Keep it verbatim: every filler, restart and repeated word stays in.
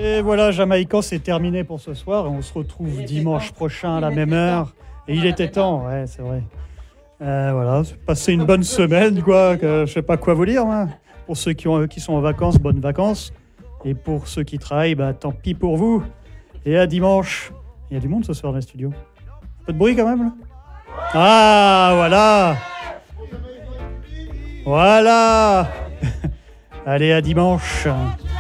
Et voilà, Jamaïcan, c'est terminé pour ce soir. Et on se retrouve dimanche temps. prochain à la même heure. Et il était temps, ouais, c'est vrai. Euh, voilà, passez une bonne semaine, quoi. Que, je sais pas quoi vous dire. Hein. Pour ceux qui, ont, qui sont en vacances, bonnes vacances. Et pour ceux qui travaillent, bah, tant pis pour vous. Et à dimanche. Il y a du monde ce soir dans les studios. Un peu de bruit quand même, là. Ah, voilà. Voilà. Allez, à dimanche.